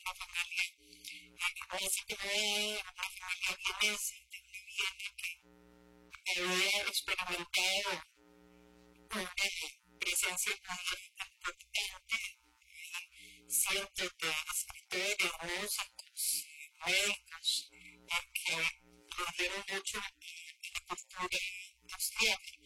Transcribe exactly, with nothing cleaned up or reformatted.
una familia, eh, así como una familia vienesa, de una Viena que había experimentado una presencia judía importante, cientos de escritores, músicos, médicos, eh, que influyeron mucho en la cultura austríaca.